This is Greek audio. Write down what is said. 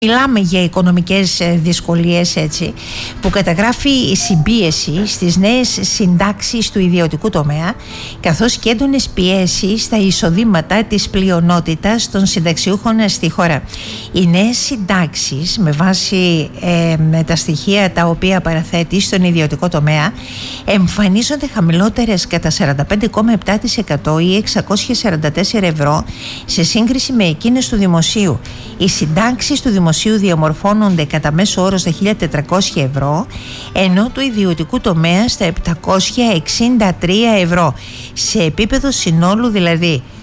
Μιλάμε για οικονομικές δυσκολίες, έτσι, που καταγράφει η συμπίεση στις νέες συντάξεις του ιδιωτικού τομέα, καθώς και έντονες πιέσεις στα εισοδήματα της πλειονότητας των συνταξιούχων στη χώρα. Οι νέες συντάξεις, με βάση τα στοιχεία τα οποία παραθέτει στον ιδιωτικό τομέα, εμφανίζονται χαμηλότερες κατά 45,7% ή 644 ευρώ σε σύγκριση με εκείνες του δημοσίου. Οι συντάξεις του δημοσίου διαμορφώνονται κατά μέσο όρο στα 1.400 ευρώ, ενώ του ιδιωτικού τομέα στα 763 ευρώ. Σε επίπεδο συνόλου δηλαδή